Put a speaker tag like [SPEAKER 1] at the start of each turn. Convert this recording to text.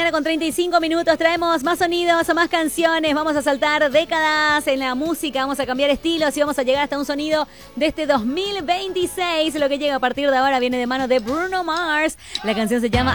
[SPEAKER 1] 9:35. Traemos más sonidos, más canciones. Vamos a saltar décadas en la música. Vamos a cambiar estilos y vamos a llegar hasta un sonido de este 2026. Lo que llega a partir de ahora viene de mano de Bruno Mars. La canción se llama